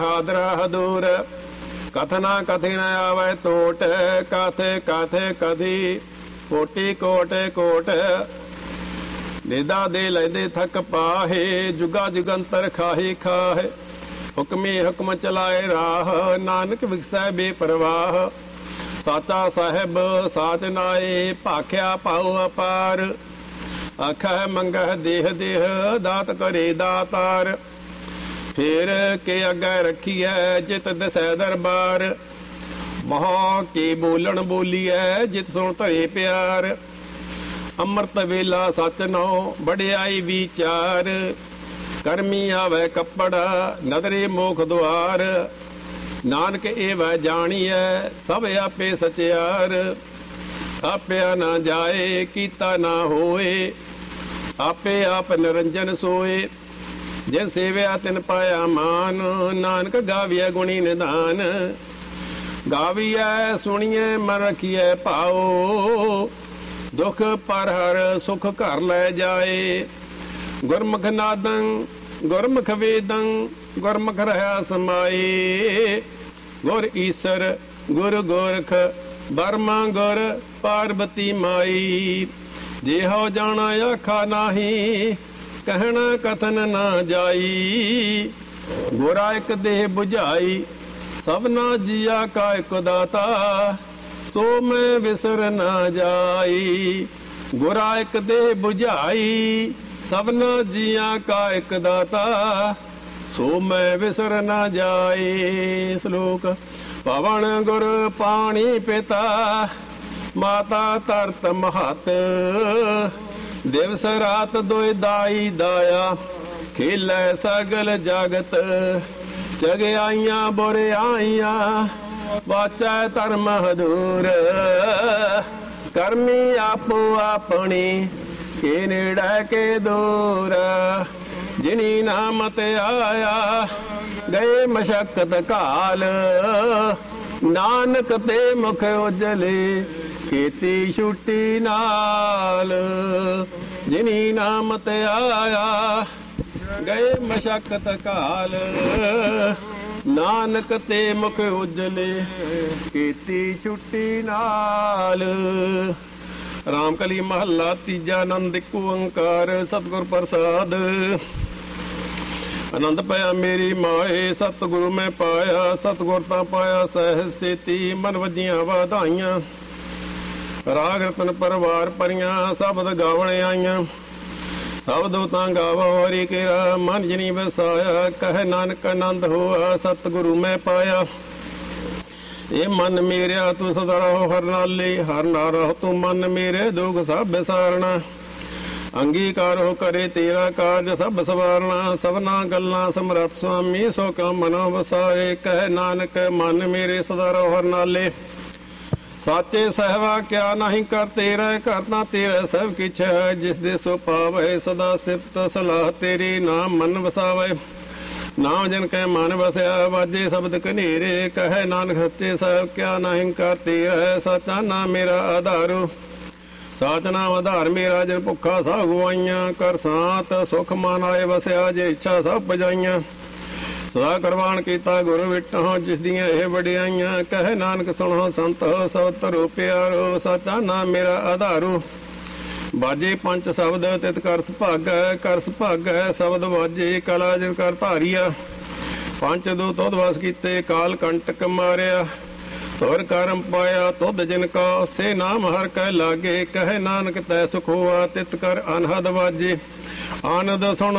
ਹਾਦਰਾ ਹਦੂਰ ਕਥਨਾ ਕਥੀ ਨ ਆਵੈ ਤੋਟ ਕਾਥੇ ਕਾਥੇ ਕਧੀ ਕੋਟੀ ਕੋਟ ਕੋਟ ਦੇਦਾ ਦੇ ਲੈਦੇ ਥਕ ਪਾਹੇ ਜੁਗਾ ਜੁਗੰਤਰ ਖਾਹੀ ਖਾਹੇ ਹੁਕਮੀ ਹੁਕਮ ਚਲਾਏ ਰਾਹ ਨਾਨਕ ਵਿਗਸੈ ਬੇਪਰਵਾਹ ਸਾਚਾ ਸਾਹਿਬ ਸਾਚ ਨਾਏ ਭਾਖਿਆ ਪਾਉ ਅਪਾਰ ਆਖੈ ਮੰਗਹਿ ਦੇਹ ਦੇਹ ਦਾਤ ਕਰੇ ਦਾਤਾਰ ਫੇਰ ਕੇ ਅੱਗੇ ਰੱਖੀਐ ਜਿਤ ਦਸੈ ਦਰਬਾਰ ਮਹਾ ਕੇ ਬੋਲਣ ਬੋਲੀਐ ਜਿਤ ਸੁਣ ਧਰੇ ਪਿਆਰ ਅੰਮ੍ਰਿਤ ਵੇਲਾ ਸਚ ਨਉ ਵਡਿਆਈ ਵਿਚਾਰ ਕਰਮੀ ਆਵੈ ਕੱਪੜਾ ਨਦਰੇ ਮੋਖ ਦੁਆਰ ਨਾਨਕ ਏਵੈ ਜਾਣੀਐ ਸਭ ਆਪੇ ਸਚਿਆਰ ਆਪਿਆ ਨਾ ਜਾਏ ਕੀਤਾ ਨਾ ਹੋਏ ਆਪੇ ਆਪ ਨਿਰੰਜਨ ਸੋਏ ਜਿਨ ਸੇਵਿਆ ਤਿਨ ਪਾਇਆ ਮਾਨ ਨਾਨਕ ਗਾਵੀਐ ਗੁਣੀ ਨਿਧਾਨ ਗਾਵੀਐ ਸੁਣੀਐ ਮਨ ਰਖੀਐ ਭਾਉ ਦੁਖ ਪਰ ਹਰ ਸੁਖ ਘਰ ਲੈ ਜਾਏ ਗੁਰਮੁਖ ਨਾਦੰ ਗੁਰਮੁਖ ਵੇਦੰ ਗੁਰਮੁਖ ਰਹਾ ਸਮਾਏ ਗੁਰ ਈਸਰ ਗੁਰ ਗੋਰਖ ਬਰਮਾ ਗੁਰ ਪਾਰਬਤੀ ਮਾਈ ਜਿਹੋ ਜਾਣਾ ਆਖਾ ਨਾਹੀ ਕਹਿਣਾ ਕਥਨ ਨਾ ਜਾਈ ਗੋਰਾ ਇੱਕ ਦੇਹ 부ਝਾਈ ਸਭਨਾ ਜੀਆ ਕਾ ਇੱਕ ਦਾਤਾ ਸੋ ਮੈਂ ਵਿਸਰ ਨਾ ਜਾਈ ਗੋਰਾ ਇੱਕ ਦੇਹ 부ਝਾਈ ਸਭਨਾ ਜੀਆ ਕਾ ਇੱਕ ਦਾਤਾ ਸੋ ਮੈਂ ਵਿਸਰ ਨਾ ਜਾਏ। ਸ਼ਲੋਕ ਪਵਨ ਗੁਰ ਪਾਣੀ ਪਿਤਾ ਮਾਤਾ ਧਰਤ ਮਹਤ ਦਿਵਸ ਰਾਤ ਦੋਇ ਦਾਈ ਦਾਇਆ ਖੇਲੇ ਸਗਲ ਜਗਤ ਜਗਿਆਈਆਂ ਬੁਰਿਆਈਆਂ ਵਾਚੈ ਧਰਮ ਹਦੂਰ ਕਰਮੀ ਆਪੋ ਆਪਣੀ ਕੇ ਨੇੜੇ ਕੇ ਦੂਰ ਜਿਨੀ ਨਾਮ ਤੇ ਆਇਆ ਗਏ ਮਸ਼ਕਤ ਕਾਲ ਨਾਨਕ ਤੇ ਮੁਖ ਉਜਲੇ ਕੀਤੀ ਛੁੱਟੀ ਨਾਲ ਜਿਨੀ ਨਾਮ ਤੇ ਆਇਆ ਗਏ ਮਸ਼ਕਤ ਕਾਲ ਨਾਨਕ ਤੇ ਮੁਖ ਉਜਲੇ ਕੀਤੀ ਛੁੱਟੀ ਨਾਲ। ਰਾਮਕਲੀ ਮਹੱਲਾ ਤੀਜਾ। ਆਨੰਦ ਇੱਕ ਓੰਕਾਰ ਸਤਿਗੁਰ ਪ੍ਰਸਾਦ। ਆਨੰਦ ਪਾਇਆ ਮੇਰੀ ਮਾਏ ਸਤਿਗੁਰੂ ਮੈਂ ਪਾਇਆ ਸਤਿਗੁਰ ਤਾਂ ਪਾਇਆ ਸਹਿਜ ਸੇਤੀ ਮਨ ਵੱਜੀਆਂ ਵਧਾਈਆਂ ਰਾਗ ਰਤਨ ਪਰਵਾਰ ਪਰੀਆਂ ਸ਼ਬਦ ਗਾਵਣ ਆਈਆਂ ਸ਼ਬਦੋ ਤਾਂ ਗਾਵੋ ਹਰੀ ਕੇਰਾ ਮਨ ਜਿਨੀ ਵਸਾਇਆ ਕਹਿ ਨਾਨਕ ਆਨੰਦ ਹੋਆ ਸਤਿਗੁਰੂ ਮੈਂ ਪਾਇਆ। ਇਹ ਮਨ ਮੇਰਿਆ ਤੂੰ ਸਦਾ ਰਹੋ ਹਰ ਨਾਲੇ ਹਰ ਨਾ ਰਹੋ ਤੂੰ ਮਨ ਮੇਰੇ ਦੁਖ ਸਭ ਵਿਸਾਰਣਾ ਅੰਗੀਕਾਰ ਹੋ ਕਰੇ ਤੇਰਾ ਕਾਰਜ ਸਭ ਸਵਾਰਨਾ ਸਭਨਾ ਗੱਲਾਂ ਸਮਰੱਥ ਸੁਆਮੀ ਸੋ ਕਾ ਮਨੋ ਵਸਾਏ ਕਹਿ ਨਾਨਕ ਮਨ ਮੇਰੇ ਸਦਾ ਰਹੋ ਹਰ ਨਾਲੇ ਸਾਚੇ ਸਹਿਵਾ ਕਿਆ ਨਹੀਂ ਕਰ ਤੇਰਾ ਕਰਨਾ ਤੇਰਾ ਸਭ ਕਿਛ ਜਿਸ ਦੇ ਸੋ ਪਾਵੇ ਸਦਾ ਸਿਫਤ ਸਲਾਹ ਤੇਰੀ ਨਾਮ ਮਨ ਵਸਾਵੇ ਨਾਮ ਜਨ ਕੈ ਮਨ ਵਸਿਆ ਵਾਜੇ ਸ਼ਬਦ ਕਨੇਰੇ ਕਹੈ ਨਾਨਕ ਸੱਚੇ ਸਾਹਿਬ ਕਿਆ ਨਹੀਂ ਕਰ ਤੇਰਾ ਸਾਚਾ ਨਾਮ ਮੇਰਾ ਆਧਾਰੋ ਸਾਚ ਨਾਮ ਆਧਾਰ ਮੇਰਾ ਜਨ ਭੁੱਖਾ ਸਭ ਗਵਾਈਆਂ ਕਰ ਸਾਤ ਸੁਖ ਮਨ ਆਏ ਵਸਿਆ ਜੇ ਇੱਛਾ ਸਭ ਪਜਾਈਆਂ ਸਦਾ ਕਰਵਾਣ ਕੀਤਾ ਗੁਰੂ ਵਿਟਹੁ ਜਿਸ ਦੀਆਂ ਇਹ ਵਡਿਆਈਆਂ ਕਹੈ ਨਾਨਕ ਸੁਣੋ ਸੰਤ ਸਭ ਧਰੋ ਪਿਆਰੋ ਸਾਚਾ ਨਾਮ ਮੇਰਾ ਆਧਾਰੋ ਬਾਜੇ ਪੰਜ ਸ਼ਬਦ ਤਿਤ ਕਰ ਸੁਭਾਗੈ ਕਰ ਸੁਭਾਗੈ ਸ਼ਬਦ ਵਾਜੇ ਕਲਾ ਜਿਤ ਕਰ ਧਾਰੀਆ ਪੰਜ ਦੋ ਤੁਧ ਵਸ ਕੀਤੇ ਕਾਲ ਕੰਟਕ ਮਾਰਿਆ ਤੁਰ ਕਰਮ ਪਾਇਆ ਤੁਧ ਜਿਨ ਕਾ ਸੇ ਨਾਮ ਹਰ ਕੈ ਲਾਗੇ ਕਹੈ ਨਾਨਕ ਤੈ ਸੁਖ ਹੋਆ ਤਿਤ ਕਰ ਅਨਹਦ ਵਾਜੇ ਆਨੰਦ ਸੁਣ